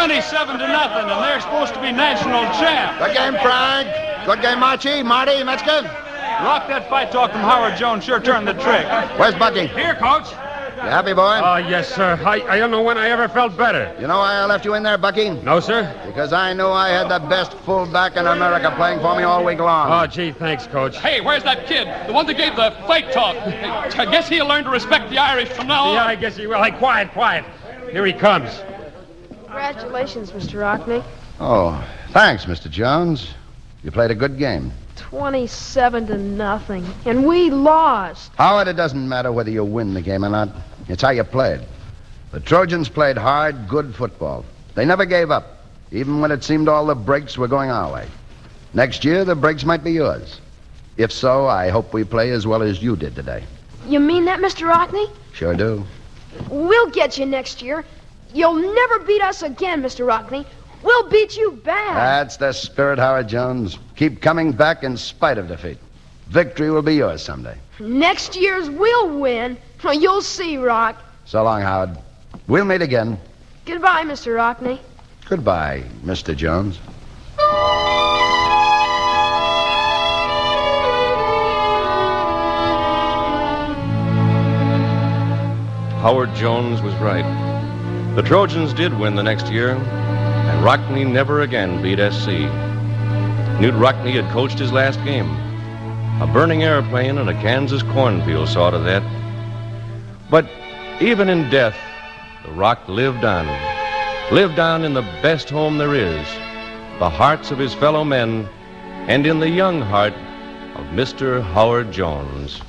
27-0, and they're supposed to be national champs. Good game, Frank. Good game, Marty, Metzger. Rock, that fight talk from Howard Jones sure turned the trick. Where's Bucky? Here, Coach. You happy, boy? Oh, yes, sir. I don't know when I ever felt better. You know why I left you in there, Bucky? No, sir? Because I knew I had the best fullback in America playing for me all week long. Oh, gee, thanks, Coach. Hey, where's that kid? The one that gave the fight talk. I guess he'll learn to respect the Irish from now on. Yeah, I guess he will. Hey, quiet. Here he comes. Congratulations, Mr. Rockney. Oh, thanks, Mr. Jones. You played a good game. 27-0, and we lost. Howard, it doesn't matter whether you win the game or not. It's how you played. The Trojans played hard, good football. They never gave up, even when it seemed all the breaks were going our way. Next year, the breaks might be yours. If so, I hope we play as well as you did today. You mean that, Mr. Rockney? Sure do. We'll get you next year. You'll never beat us again, Mr. Rockney. We'll beat you bad. That's the spirit, Howard Jones. Keep coming back in spite of defeat. Victory will be yours someday. Next year's we'll win. You'll see, Rock. So long, Howard. We'll meet again. Goodbye, Mr. Rockney. Goodbye, Mr. Jones. Howard Jones was right. The Trojans did win the next year, and Rockney never again beat SC. Knute Rockney had coached his last game. A burning airplane in a Kansas cornfield saw to that. But even in death, the Rock lived on in the best home there is, the hearts of his fellow men, and in the young heart of Mr. Howard Jones.